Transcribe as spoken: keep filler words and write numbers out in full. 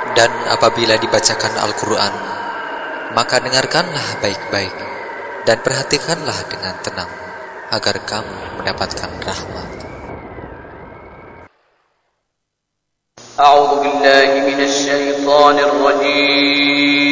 Dan apabila dibacakan Al-Quran, maka dengarkanlah baik-baik dan perhatikanlah dengan tenang, agar kamu mendapatkan rahmat. A'udzu billahi minasy syaithanir rajim.